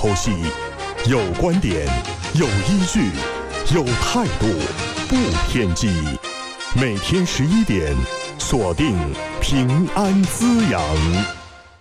剖析，有观点，有依据，有态度，不偏激。每天11点，锁定平安滋养。